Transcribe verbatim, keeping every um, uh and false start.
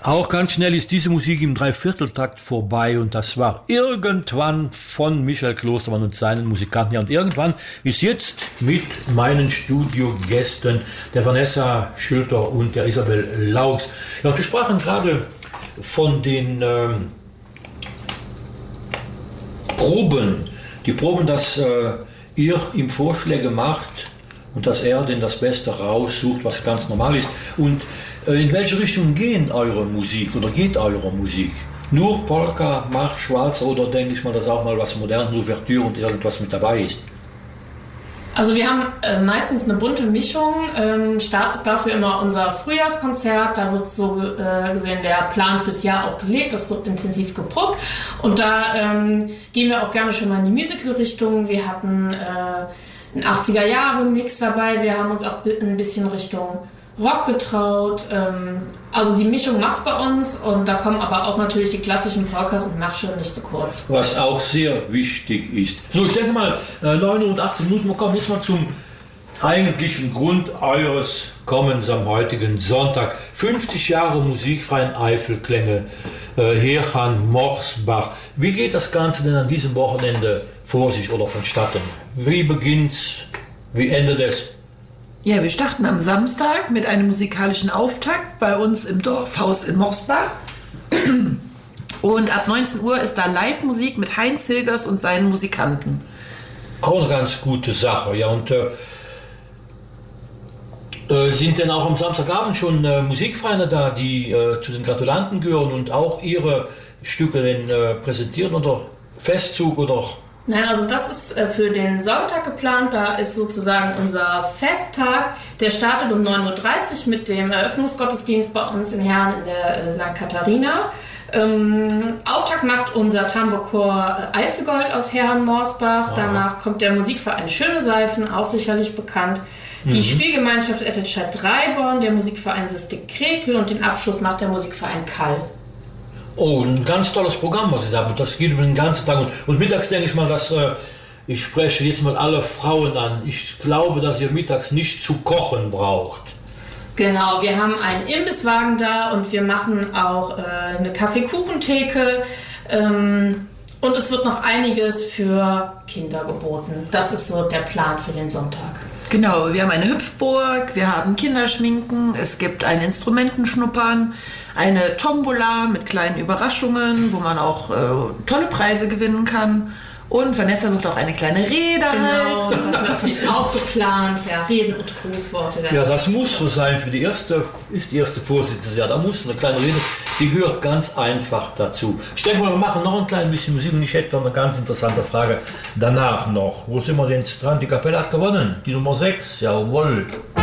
Auch ganz schnell ist diese Musik im Dreivierteltakt vorbei und das war irgendwann von Michael Klostermann und seinen Musikanten. Ja, und irgendwann ist jetzt mit meinen Studiogästen der Vanessa Schülter und der Isabel Laux. Ja, und wir sprachen gerade von den ähm, Proben. Die Proben, dass äh, ihr ihm Vorschläge macht und dass er denn das Beste raussucht, was ganz normal ist. Und in welche Richtung gehen eure Musik oder geht eure Musik? Nur Polka, Marsch, Walzer oder denke ich mal, dass auch mal was Modernes, Ouvertüre und irgendwas mit dabei ist? Also wir haben äh, meistens eine bunte Mischung. Ähm, Start ist dafür immer unser Frühjahrskonzert. Da wird so äh, gesehen der Plan fürs Jahr auch gelegt. Das wird intensiv geprobt. Und da ähm, gehen wir auch gerne schon mal in die Musical-Richtung. Wir hatten äh, einen achtziger-Jahre-Mix dabei. Wir haben uns auch ein bisschen Richtung Rock getraut. Also die Mischung macht's bei uns und da kommen aber auch natürlich die klassischen Polkas und Märsche nicht zu kurz. Was auch sehr wichtig ist. So, ich denke mal, neun und achtzehn Minuten, wir kommen jetzt mal zum eigentlichen Grund eures Kommens am heutigen Sonntag. fünfzig Jahre musikfreien Eifelklänge, Herchan Morsbach. Wie geht das Ganze denn an diesem Wochenende vor sich oder vonstatten? Wie beginnt's? Wie endet es? Ja, wir starten am Samstag mit einem musikalischen Auftakt bei uns im Dorfhaus in Morsbach. Und ab neunzehn Uhr ist da Live-Musik mit Heinz Hilgers und seinen Musikanten. Auch eine ganz gute Sache, ja. Und äh, äh, sind denn auch am Samstagabend schon äh, Musikvereine da, die äh, zu den Gratulanten gehören und auch ihre Stücke denn, äh, präsentieren oder Festzug oder... Nein, also das ist für den Sonntag geplant. Da ist sozusagen unser Festtag. Der startet um neun Uhr dreißig mit dem Eröffnungsgottesdienst bei uns in Herrn in der Sankt Katharina. Ähm, Auftakt macht unser Tambourchor Eifelgold aus Herren-Morsbach. Ah. Danach kommt der Musikverein Schöne Seifen, auch sicherlich bekannt. Die mhm. Spielgemeinschaft Ettelstadt-Dreiborn, der Musikverein Sistik Krekel und den Abschluss macht der Musikverein Kall. Oh, ein ganz tolles Programm, was ihr da habt. Das geht über den ganzen Tag. Und, und mittags denke ich mal, dass äh, ich spreche jetzt mal alle Frauen an. Ich glaube, dass ihr mittags nicht zu kochen braucht. Genau, wir haben einen Imbisswagen da und wir machen auch äh, eine Kaffeekuchentheke. Ähm, und es wird noch einiges für Kinder geboten. Das ist so der Plan für den Sonntag. Genau, wir haben eine Hüpfburg, wir haben Kinderschminken, es gibt ein Instrumentenschnuppern, eine Tombola mit kleinen Überraschungen, wo man auch äh, tolle Preise gewinnen kann. Und Vanessa wird auch eine kleine Rede Genau, halten. Das ist natürlich auch geplant. Ja, Reden und Grußworte. Ja, das muss so sein. Für die erste, ist die erste Vorsitzende. Ja, da muss eine kleine Rede, die gehört ganz einfach dazu. Ich denke mal, wir machen noch ein klein bisschen Musik und ich hätte noch eine ganz interessante Frage danach noch. Wo sind wir denn dran? Die Kapelle hat gewonnen. Die Nummer sechs, jawohl.